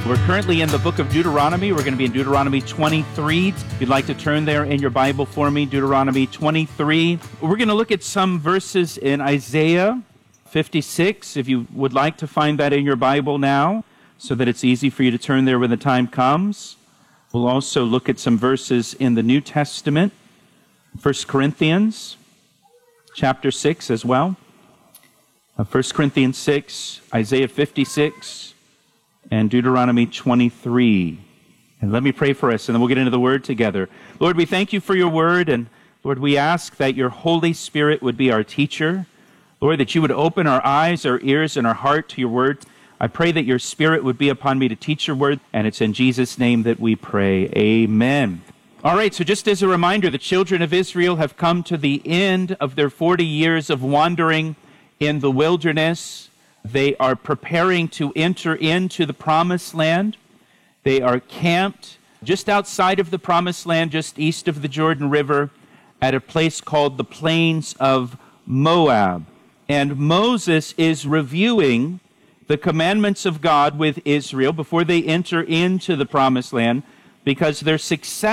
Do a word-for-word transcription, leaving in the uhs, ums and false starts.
We're currently in the book of Deuteronomy. We're going to be in Deuteronomy twenty-three. If you'd like to turn there in your Bible for me, Deuteronomy twenty-three. We're going to look at some verses in Isaiah fifty-six, if you would like to find that in your Bible now, so that it's easy for you to turn there when the time comes. We'll also look at some verses in the New Testament, First Corinthians chapter six as well. First Corinthians six, Isaiah fifty-six, and Deuteronomy twenty-three. And let me pray for us, and then we'll get into the Word together. Lord, we thank you for your Word, and Lord, we ask that your Holy Spirit would be our teacher. Lord, that you would open our eyes, our ears, and our heart to your Word. I pray that your Spirit would be upon me to teach your Word, and it's in Jesus' name that we pray. Amen. All right, so just as a reminder, the children of Israel have come to the end of their forty years of wandering in the wilderness. They are preparing to enter into the Promised Land. They are camped just outside of the Promised Land, just east of the Jordan River, at a place called the Plains of Moab. And Moses is reviewing the commandments of God with Israel before they enter into the Promised Land, because their success